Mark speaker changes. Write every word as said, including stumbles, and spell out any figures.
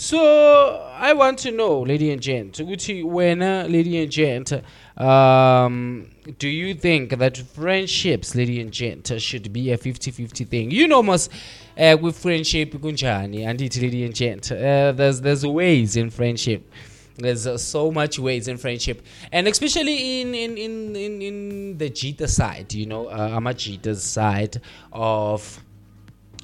Speaker 1: So I want to know, lady and gent, ukuthi wena, lady and gent, um, do you think that friendships, lady and gent, should be a fifty-fifty thing? You know, most uh, with friendship, kunjani, and it, lady and gent, uh, there's there's ways in friendship. There's uh, so much ways in friendship, and especially in in in in, in the Jita side, you know, uh, Amajita's side of